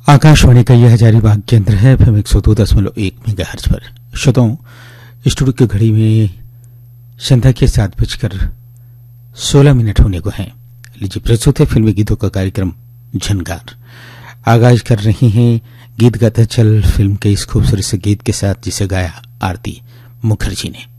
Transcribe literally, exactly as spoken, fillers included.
आकाशवाणी का यह हजारीबाग केंद्र है। एफएम एक सौ दो दशमलव एक मेगाहर्ट्ज पर। श्रोताओं, स्टूडियो की घड़ी में संध्या के सात बजकर सोलह मिनट होने को हैं। लीजिए प्रस्तुत है फिल्मी गीतों का कार्यक्रम झनकार। आगाज कर रही हैं गीत गाता चल फिल्म के इस खूबसूरत से गीत के साथ, जिसे गाया आरती मुखर्जी ने।